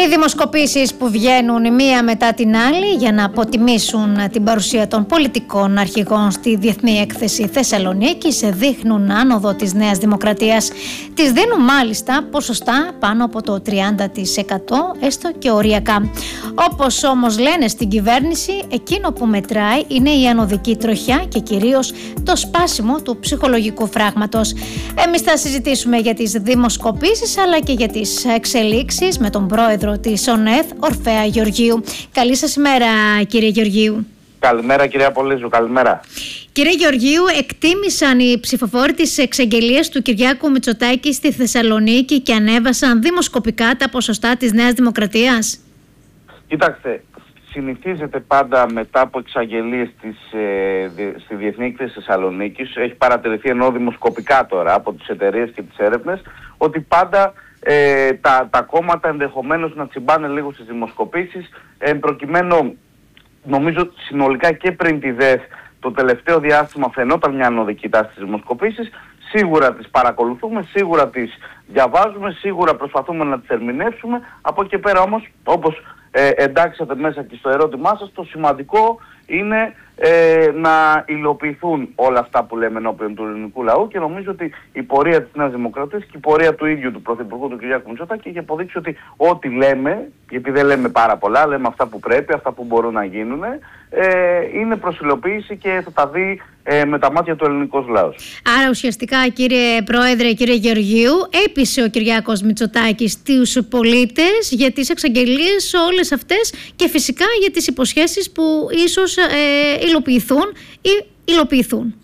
Οι δημοσκοπήσεις που βγαίνουν η μία μετά την άλλη για να αποτιμήσουν την παρουσία των πολιτικών αρχηγών στη Διεθνή Έκθεση Θεσσαλονίκης δείχνουν άνοδο της Νέας Δημοκρατίας. Τις δίνουν μάλιστα ποσοστά πάνω από το 30%, έστω και οριακά. Όπως όμως λένε στην κυβέρνηση, εκείνο που μετράει είναι η ανωδική τροχιά και κυρίως το σπάσιμο του ψυχολογικού φράγματος. Εμείς θα συζητήσουμε για τις δημοσκοπήσεις αλλά και για τις εξελίξεις με τον πρόεδρο της ΟΝΕΘ, Ορφέα Γεωργίου. Καλή σας ημέρα, κύριε Γεωργίου. Καλημέρα, κυρία Πολύζου, καλημέρα. Κύριε Γεωργίου, εκτίμησαν οι ψηφοφόροι τις εξαγγελίες του Κυριάκου Μητσοτάκη στη Θεσσαλονίκη και ανέβασαν δημοσκοπικά τα ποσοστά της Νέας Δημοκρατίας? Κοιτάξτε, συνηθίζεται πάντα μετά από εξαγγελίες στη Διεθνή Έκθεση Θεσσαλονίκης, έχει παρατηρηθεί ενώ δημοσκοπικά τώρα από τις εταιρείες και τις έρευνες, ότι πάντα τα κόμματα ενδεχομένως να τσιμπάνε λίγο στις δημοσκοπήσεις, προκειμένου, νομίζω συνολικά και πριν τη ΔΕΘ, το τελευταίο διάστημα φαινόταν μια ανωδική τάση στις δημοσκοπήσεις. Σίγουρα τις παρακολουθούμε, σίγουρα τις διαβάζουμε, σίγουρα προσπαθούμε να τις ερμηνεύσουμε. Από εκεί πέρα όμως, όπως εντάξατε μέσα και στο ερώτημά σας, το σημαντικό είναι να υλοποιηθούν όλα αυτά που λέμε ενώπιον του ελληνικού λαού, και νομίζω ότι η πορεία της Νέας Δημοκρατίας και η πορεία του ίδιου του Πρωθυπουργού του κ. Μητσοτάκη έχει αποδείξει ότι ό,τι λέμε, γιατί δεν λέμε πάρα πολλά, λέμε αυτά που πρέπει, αυτά που μπορούν να γίνουν, είναι προς υλοποίηση και θα τα δει με τα μάτια του ελληνικού λαού. Άρα ουσιαστικά, κύριε Πρόεδρε, κύριε Γεωργίου, έπεισε ο Κυριάκος Μητσοτάκης τους πολίτες για τις εξαγγελίες όλες αυτές και φυσικά για τις υποσχέσεις που ίσως υλοποιηθούν ή υλοποιηθούν.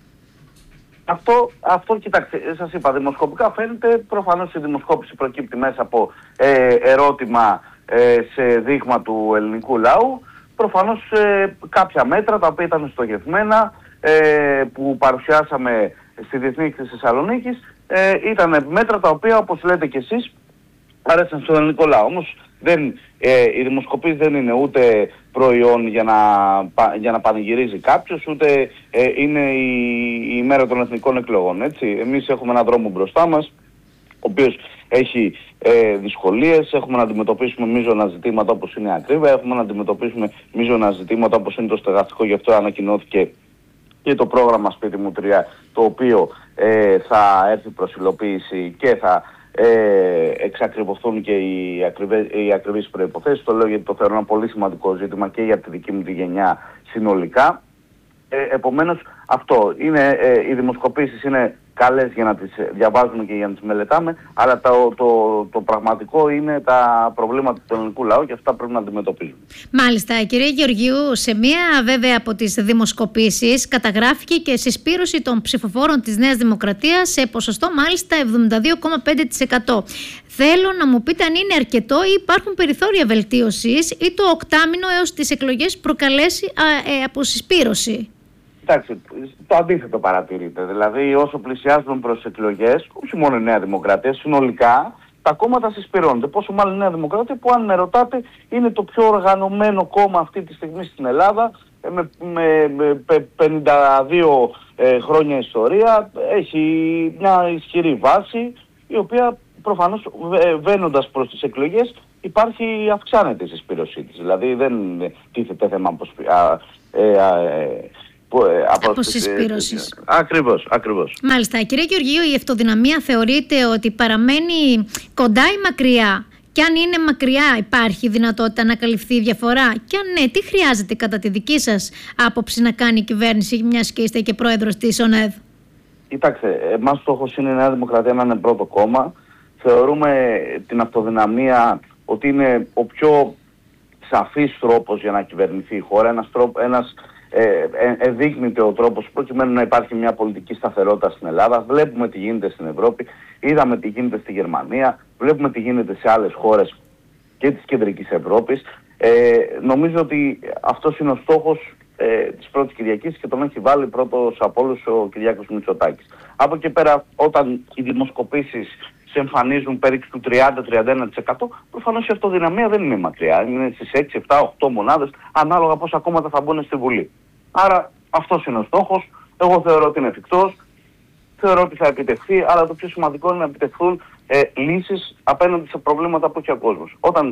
Αυτό κοιτάξτε, σας είπα, δημοσκοπικά φαίνεται, προφανώς η δημοσκόπηση προκύπτει μέσα από ερώτημα σε δείγμα του ελληνικού λαού. Προφανώς κάποια μέτρα τα οποία ήταν στοχευμένα, που παρουσιάσαμε στη Διεθνή Έκθεση Θεσσαλονίκης, ήταν μέτρα τα οποία, όπως λέτε κι εσείς, άρεσαν στον ελληνικό λαό. Όμως οι δημοσκοπήσεις δεν είναι ούτε προϊόν για να πανηγυρίζει κάποιος, ούτε είναι η μέρα των εθνικών εκλογών. Έτσι. Εμείς έχουμε έναν δρόμο μπροστά μας, ο οποίος έχει δυσκολίες, έχουμε να αντιμετωπίσουμε μείζωνα ζητήματα όπως είναι η ακρίβεια, έχουμε να αντιμετωπίσουμε μείζωνα ζητήματα όπως είναι το στεγαστικό, γι' αυτό ανακοινώθηκε και το πρόγραμμα Σπίτι μου 3, το οποίο θα έρθει προς υλοποίηση και θα εξακριβωθούν και οι ακριβείς προϋποθέσεις. Το λέω γιατί το θεωρώ ένα πολύ σημαντικό ζήτημα και για τη δική μου τη γενιά συνολικά. Επομένως, αυτό είναι, οι δημοσκοπήσεις είναι καλές για να τις διαβάζουμε και για να τις μελετάμε, αλλά το πραγματικό είναι τα προβλήματα του ελληνικού λαού και αυτά πρέπει να αντιμετωπίζουμε. Μάλιστα, κύριε Γεωργίου, σε μία βέβαια από τις δημοσκοπήσεις καταγράφηκε και συσπήρωση των ψηφοφόρων της Νέας Δημοκρατίας σε ποσοστό μάλιστα 72,5%. Θέλω να μου πείτε αν είναι αρκετό ή υπάρχουν περιθώρια βελτίωσης ή το οκτάμινο έως τις εκλογές προκαλέσει αποσυσπήρωση. Κοιτάξτε, το αντίθετο παρατηρείται. Δηλαδή, όσο πλησιάζουν προς εκλογές, όχι μόνο η Νέα Δημοκρατία, συνολικά τα κόμματα συσπηρώνονται. Πόσο μάλλον η Νέα Δημοκρατία, που αν με ρωτάτε, είναι το πιο οργανωμένο κόμμα αυτή τη στιγμή στην Ελλάδα, με 52 χρόνια ιστορία, έχει μια ισχυρή βάση, η οποία προφανώς βαίνοντας προς τις εκλογές αυξάνεται η συσπήρωσή της. Δηλαδή, δεν τίθεται θέμα αποσυσπήρωσης. Ακριβώς. Μάλιστα. Κύριε Γεωργίου, η αυτοδυναμία θεωρείται ότι παραμένει κοντά ή μακριά? Και αν είναι μακριά, υπάρχει δυνατότητα να καλυφθεί η διαφορά? Και αν ναι, τι χρειάζεται κατά τη δική σας άποψη να κάνει η κυβέρνηση, μιας και είστε και πρόεδρος της ΟΝΕΔ? Κοιτάξτε, εμάς στόχος είναι η Νέα Δημοκρατία να είναι πρώτο κόμμα. Θεωρούμε την αυτοδυναμία ότι είναι ο πιο σαφής τρόπος για να κυβερνηθεί η χώρα, εδείκνυται ο τρόπος προκειμένου να υπάρχει μια πολιτική σταθερότητα στην Ελλάδα. Βλέπουμε τι γίνεται στην Ευρώπη, είδαμε τι γίνεται στη Γερμανία, βλέπουμε τι γίνεται σε άλλες χώρες και της κεντρικής Ευρώπης. Νομίζω ότι αυτός είναι ο στόχος της πρώτης Κυριακής και τον έχει βάλει πρώτος από όλους ο Κυριάκος Μητσοτάκης. Από εκεί πέρα, όταν οι δημοσκοπήσεις σε εμφανίζουν περίπου του 30-31%, προφανώς η αυτοδυναμία δεν είναι μακριά. Είναι στις 6, 7, 8 μονάδες, ανάλογα πόσα κόμματα θα μπουν στη Βουλή. Άρα αυτός είναι ο στόχος. Εγώ θεωρώ ότι είναι εφικτός. Θεωρώ ότι θα επιτευχθεί, αλλά το πιο σημαντικό είναι να επιτευχθούν λύσεις απέναντι σε προβλήματα που έχει ο κόσμος. Όταν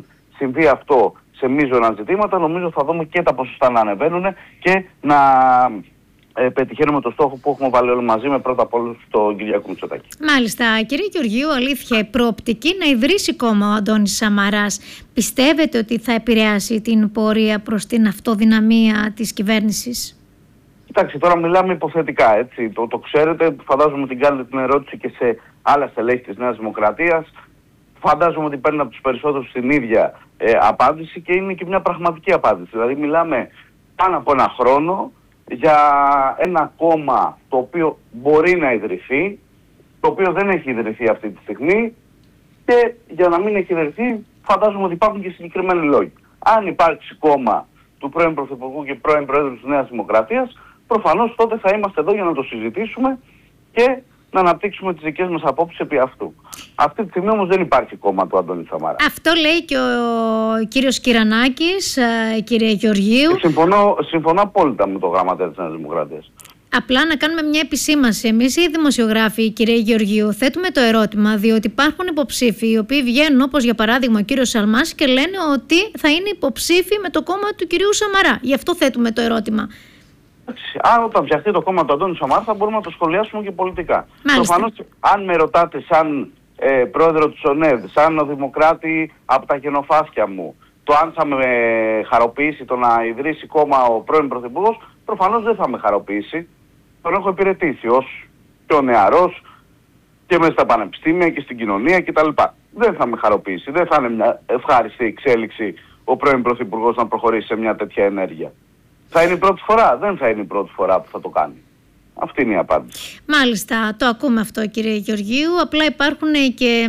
συμβεί αυτό σε μείζωνα ζητήματα, νομίζω θα δούμε και τα ποσοστά να ανεβαίνουν και να πετυχαίνουμε το στόχο που έχουμε βάλει όλοι μαζί με πρώτα απ' όλους τον Κυριάκο Μητσοτάκη. Μάλιστα. Κύριε Γεωργίου, αλήθεια, η προοπτική να ιδρύσει κόμμα ο Αντώνης Σαμαράς, πιστεύετε ότι θα επηρεάσει την πορεία προς την αυτοδυναμία της κυβέρνησης? Κοιτάξτε, τώρα μιλάμε υποθετικά, έτσι. Το ξέρετε, φαντάζομαι την κάνετε την ερώτηση και σε άλλα στελέχη της Νέας Δημοκρατίας. Φαντάζομαι ότι παίρνει από τους περισσότερους την ίδια απάντηση και είναι και μια πραγματική απάντηση. Δηλαδή μιλάμε πάνω από ένα χρόνο για ένα κόμμα το οποίο μπορεί να ιδρυθεί, το οποίο δεν έχει ιδρυθεί αυτή τη στιγμή και για να μην έχει ιδρυθεί φαντάζομαι ότι υπάρχουν και συγκεκριμένοι λόγοι. Αν υπάρξει κόμμα του πρώην Πρωθυπουργού και πρώην Προέδρου της Νέας Δημοκρατίας, προφανώς τότε θα είμαστε εδώ για να το συζητήσουμε και να αναπτύξουμε τις δικές μας απόψεις επί αυτού. Αυτή τη στιγμή όμως δεν υπάρχει κόμμα του Αντώνη Σαμαρά. Αυτό λέει και ο κύριος Κυρανάκης, κύριε Γεωργίου. Συμφωνώ απόλυτα με το γραμματέα της Νέας Δημοκρατίας. Απλά να κάνουμε μια επισήμανση. Εμείς οι δημοσιογράφοι, κύριε Γεωργίου, θέτουμε το ερώτημα, διότι υπάρχουν υποψήφοι οι οποίοι βγαίνουν, όπως για παράδειγμα ο κύριος Σαλμάς, και λένε ότι θα είναι υποψήφοι με το κόμμα του κυρίου Σαμαρά. Γι' αυτό θέτουμε το ερώτημα. Όταν φτιαχτεί το κόμμα του Αντώνη Σαμαρά θα μπορούμε να το σχολιάσουμε και πολιτικά. Προφανώς, αν με ρωτάτε σαν πρόεδρο του ΟΝΕΔ, σαν δημοκράτη από τα γενοφάσκια μου, το αν θα με χαροποιήσει το να ιδρύσει κόμμα ο πρώην Πρωθυπουργός, προφανώς δεν θα με χαροποιήσει. Τον έχω υπηρετήσει ως πιο νεαρός και μέσα στα πανεπιστήμια και στην κοινωνία κτλ. Δεν θα με χαροποιήσει, δεν θα είναι μια ευχάριστη εξέλιξη ο πρώην Πρωθυπουργός να προχωρήσει σε μια τέτοια ενέργεια. Θα είναι η πρώτη φορά? Δεν θα είναι η πρώτη φορά που θα το κάνει. Αυτή είναι η απάντηση. Μάλιστα, το ακούμε αυτό, κύριε Γεωργίου. Απλά υπάρχουν και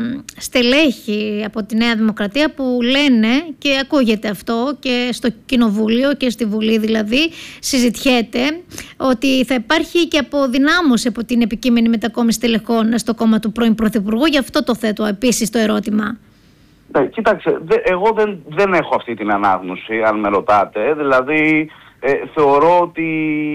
στελέχη από τη Νέα Δημοκρατία που λένε, και ακούγεται αυτό και στο Κοινοβούλιο και στη Βουλή δηλαδή, συζητιέται ότι θα υπάρχει και αποδυνάμωση από την επικείμενη μετακόμιση στελεχών στο κόμμα του πρώην Πρωθυπουργού. Γι' αυτό το θέτω επίσης το ερώτημα. Κοίταξε, εγώ δεν έχω αυτή την ανάγνωση, αν με ρωτάτε. Δηλαδή, θεωρώ ότι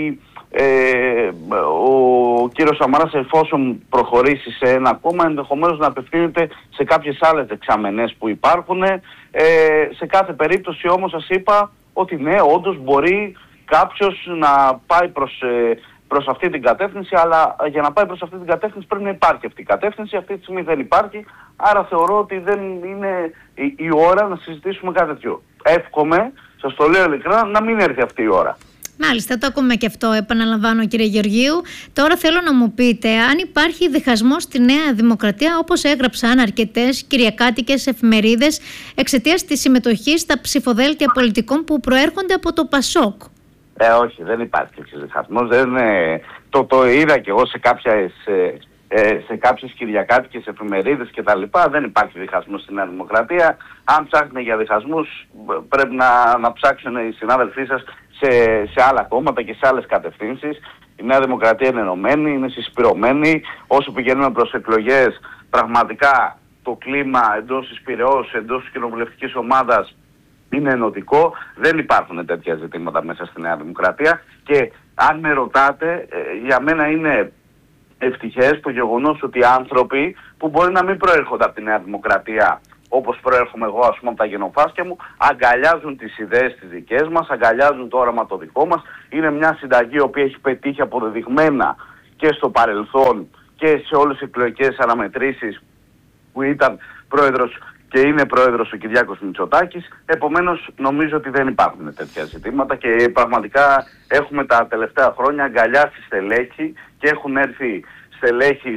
ο κύριος Σαμαράς, εφόσον προχωρήσει σε ένα κόμμα, ενδεχομένως να απευθύνεται σε κάποιες άλλες δεξαμενές που υπάρχουν. Σε κάθε περίπτωση όμως σας είπα ότι ναι, όντως μπορεί κάποιος να πάει προς αυτή την κατεύθυνση, αλλά για να πάει προς αυτή την κατεύθυνση πρέπει να υπάρχει αυτή η κατεύθυνση. Αυτή τη στιγμή δεν υπάρχει, άρα θεωρώ ότι δεν είναι η ώρα να συζητήσουμε κάτι τέτοιο. Εύχομαι, σας το λέω ειλικρινά, να μην έρθει αυτή η ώρα. Μάλιστα, το ακούμε και αυτό, επαναλαμβάνω, κύριε Γεωργίου. Τώρα θέλω να μου πείτε αν υπάρχει διχασμός στη Νέα Δημοκρατία, όπως έγραψαν αρκετές κυριακάτικες εφημερίδες, εξαιτίας της συμμετοχής στα ψηφοδέλτια πολιτικών που προέρχονται από το ΠΑΣΟΚ. Όχι, δεν υπάρχει διχασμός. Το είδα και εγώ σε κάποιες κυριακάτικες εφημερίδες κτλ. Δεν υπάρχει διχασμός στη Νέα Δημοκρατία. Αν ψάχνετε για διχασμούς, πρέπει να ψάξουν οι συνάδελφοί σας σε άλλα κόμματα και σε άλλες κατευθύνσεις. Η Νέα Δημοκρατία είναι ενωμένη, είναι συσπυρωμένη. Όσο πηγαίνουμε προς εκλογές, πραγματικά το κλίμα εντός της Πειραιώς, εντός της κοινοβουλευτικής ομάδας είναι ενωτικό. Δεν υπάρχουν τέτοια ζητήματα μέσα στη Νέα Δημοκρατία. Και αν με ρωτάτε, για μένα είναι ευτυχές το γεγονός ότι οι άνθρωποι που μπορεί να μην προέρχονται από τη Νέα Δημοκρατία, όπως προέρχομαι εγώ, ας πούμε, από τα γενοφάσκια μου, αγκαλιάζουν τις ιδέες τις δικές μας, αγκαλιάζουν το όραμα το δικό μας. Είναι μια συνταγή η οποία έχει πετύχει αποδεδειγμένα και στο παρελθόν και σε όλες τις εκλογικές αναμετρήσεις που ήταν πρόεδρος και είναι πρόεδρος ο Κυριάκος Μητσοτάκης. Επομένως, νομίζω ότι δεν υπάρχουν τέτοια ζητήματα και πραγματικά έχουμε τα τελευταία χρόνια αγκαλιάσει στελέχη και έχουν έρθει στελέχη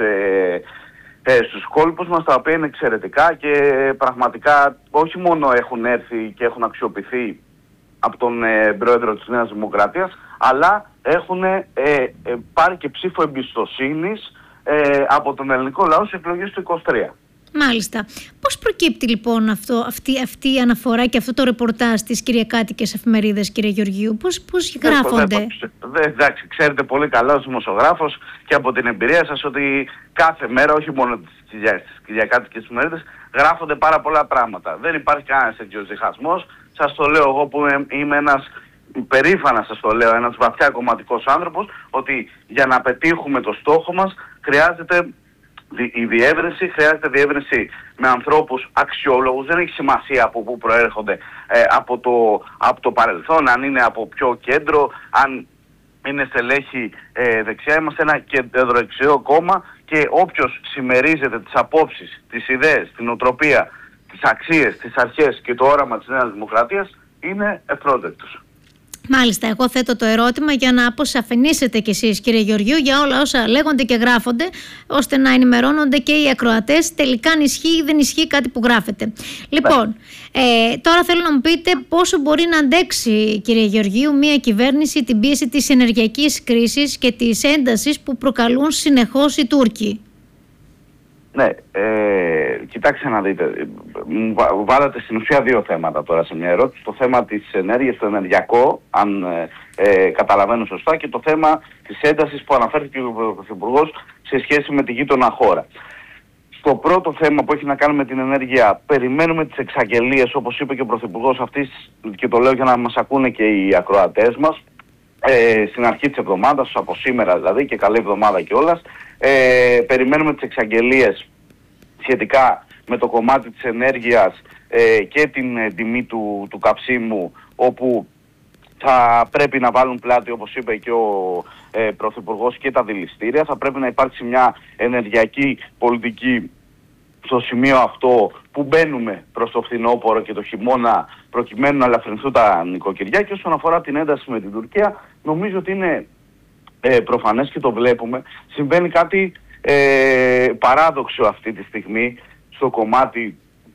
στους κόλπους μας, τα οποία είναι εξαιρετικά και πραγματικά όχι μόνο έχουν έρθει και έχουν αξιοποιηθεί από τον πρόεδρο της Νέας Δημοκρατίας, αλλά έχουν πάρει και ψήφο εμπιστοσύνης από τον ελληνικό λαό στις εκλογές του 2023. Μάλιστα. Πώς προκύπτει λοιπόν αυτή η αναφορά και αυτό το ρεπορτάζ στις κυριακάτικες εφημερίδες, κύριε Γεωργίου? Πώς γράφονται? Εντάξει, ξέρετε πολύ καλά ως δημοσιογράφος και από την εμπειρία σας ότι κάθε μέρα, όχι μόνο στις κυριακάτικες εφημερίδες, γράφονται πάρα πολλά πράγματα. Δεν υπάρχει κανένας τέτοιος διχασμός. Σας το λέω εγώ που είμαι ένας, περήφανα σας το λέω, ένας βαθιά κομματικός άνθρωπος, ότι για να πετύχουμε το στόχο μας χρειάζεται η διεύρυνση χρειάζεται διεύρυνση με ανθρώπους αξιόλογους. Δεν έχει σημασία από πού προέρχονται, από το παρελθόν, αν είναι από ποιο κέντρο, αν είναι στελέχη δεξιά. Είμαστε ένα κεντροδεξιό κόμμα και όποιος συμμερίζεται τις απόψεις, τις ιδέες, την οτροπία, τις αξίες, τις αρχές και το όραμα της Νέας Δημοκρατίας είναι ευπρόσδεκτος. Μάλιστα, εγώ θέτω το ερώτημα για να αποσαφηνίσετε κι εσείς, κύριε Γεωργίου, για όλα όσα λέγονται και γράφονται, ώστε να ενημερώνονται και οι ακροατές τελικά αν ισχύει ή δεν ισχύει κάτι που γράφεται. Λοιπόν, τώρα θέλω να μου πείτε πόσο μπορεί να αντέξει, κύριε Γεωργίου, μια κυβέρνηση την πίεση της ενεργειακής κρίσης και της έντασης που προκαλούν συνεχώς οι Τούρκοι. Ναι, κοιτάξτε να δείτε, βάλατε στην ουσία δύο θέματα τώρα σε μια ερώτηση. Το θέμα της ενέργειας, το ενεργειακό, αν καταλαβαίνω σωστά, και το θέμα της έντασης που αναφέρθηκε ο Πρωθυπουργός σε σχέση με τη γείτονα χώρα. Στο πρώτο θέμα που έχει να κάνει με την ενέργεια, περιμένουμε τις εξαγγελίες, όπως είπε και ο Πρωθυπουργός αυτής, και το λέω για να μας ακούνε και οι ακροατές μας, στην αρχή της εβδομάδας, από σήμερα δηλαδή, και καλή εβδομάδα κιόλας. Περιμένουμε τις εξαγγελίες σχετικά με το κομμάτι της ενέργειας και την τιμή του καυσίμου, όπου θα πρέπει να βάλουν πλάτη, όπως είπε και ο Πρωθυπουργός, και τα δηληστήρια. Θα πρέπει να υπάρξει μια ενεργειακή πολιτική στο σημείο αυτό που μπαίνουμε προς το φθινόπωρο και το χειμώνα, προκειμένου να ελαφρυνθούν τα νοικοκυριά. Και όσον αφορά την ένταση με την Τουρκία, νομίζω ότι είναι προφανές και το βλέπουμε. Συμβαίνει κάτι παράδοξο αυτή τη στιγμή στο κομμάτι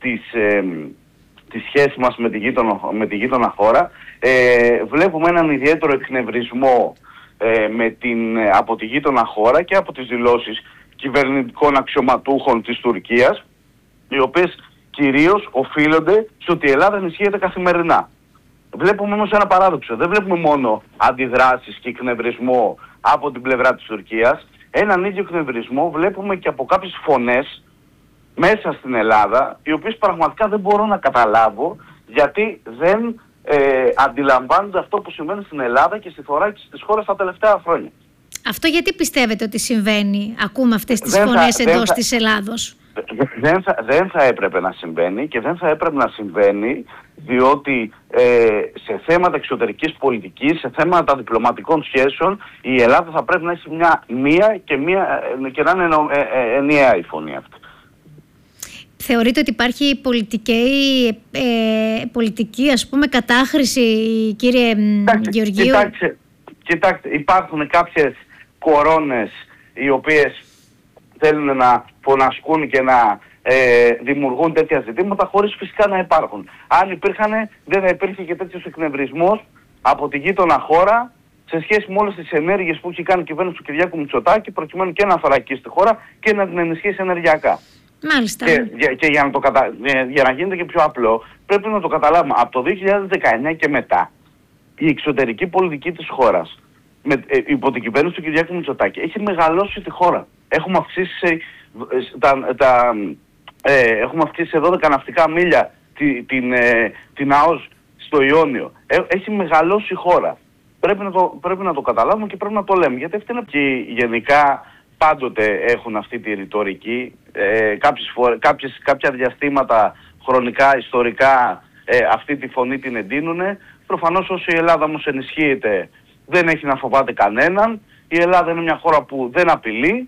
της σχέσης μας με τη γείτονα χώρα. Βλέπουμε έναν ιδιαίτερο εκνευρισμό από τη γείτονα χώρα και από τις δηλώσεις κυβερνητικών αξιωματούχων της Τουρκίας, οι οποίες κυρίως οφείλονται στο ότι η Ελλάδα ενισχύεται καθημερινά. Βλέπουμε όμως ένα παράδοξο. Δεν βλέπουμε μόνο αντιδράσεις και εκνευρισμό από την πλευρά της Τουρκίας. Έναν ίδιο εκνευρισμό βλέπουμε και από κάποιες φωνές μέσα στην Ελλάδα, οι οποίες πραγματικά δεν μπορώ να καταλάβω γιατί δεν αντιλαμβάνονται αυτό που συμβαίνει στην Ελλάδα και στη θωράκιση της χώρας τα τελευταία χρόνια. Αυτό γιατί πιστεύετε ότι συμβαίνει, ακούμε αυτές τις φωνές εντός της Ελλάδος? Δεν θα έπρεπε να συμβαίνει, και δεν θα έπρεπε να συμβαίνει διότι σε θέματα εξωτερικής πολιτικής, σε θέματα διπλωματικών σχέσεων, η Ελλάδα θα πρέπει να έχει και να είναι ενιαία η φωνή αυτή. Θεωρείτε ότι υπάρχει πολιτική ας πούμε κατάχρηση, κύριε Γεωργίου? Κοιτάξτε, υπάρχουν κάποιες κορώνες οι οποίες θέλουν να φωνασκούν και να δημιουργούν τέτοια ζητήματα, χωρίς φυσικά να υπάρχουν. Αν υπήρχαν, δεν θα υπήρχε και τέτοιος εκνευρισμός από τη γείτονα χώρα σε σχέση με όλες τις ενέργειες που έχει κάνει η κυβέρνηση του Κυριάκου Μητσοτάκη, προκειμένου και να θωρακίσει τη χώρα και να την ενισχύσει ενεργειακά. Μάλιστα. Και για να γίνεται και πιο απλό, πρέπει να το καταλάβουμε. Από το 2019 και μετά, η εξωτερική πολιτική της χώρας, υπό την κυβέρνηση του Κυριάκου Μητσοτάκη, έχει μεγαλώσει τη χώρα. Έχουμε αυξήσει σε 12 ναυτικά μίλια την ΑΟΣ στο Ιόνιο. Έχει μεγαλώσει η χώρα. Πρέπει να το καταλάβουμε και πρέπει να το λέμε. Γιατί αυτή είναι και γενικά πάντοτε έχουν αυτή τη ρητορική. Κάποια διαστήματα χρονικά, ιστορικά, αυτή τη φωνή την εντείνουν. Προφανώς όσο η Ελλάδα όμως ενισχύεται, δεν έχει να φοβάται κανέναν. Η Ελλάδα είναι μια χώρα που δεν απειλεί